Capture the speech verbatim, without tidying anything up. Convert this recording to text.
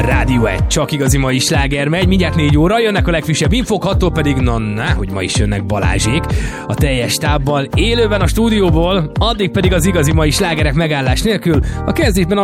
Rádió egy, csak igazi mai sláger megy, mindjárt négy óra, jönnek a legfrissebb infók, hattól pedig, na, na, hogy ma is jönnek Balázsék a teljes tábbal, élőben a stúdióból, addig pedig az igazi mai slágerek megállás nélkül, a kezdésben